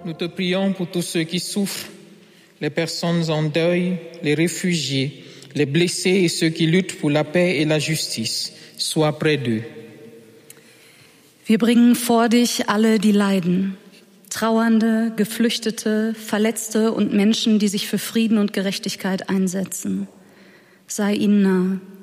nous te prions pour tous ceux qui souffrent, les personnes en deuil, les réfugiés, les blessés et ceux qui luttent pour la paix et la justice. Sois près d'eux. Wir bringen vor dich alle, die leiden. Trauernde, Geflüchtete, Verletzte und Menschen, die sich für Frieden und Gerechtigkeit einsetzen. Sei ihnen nah.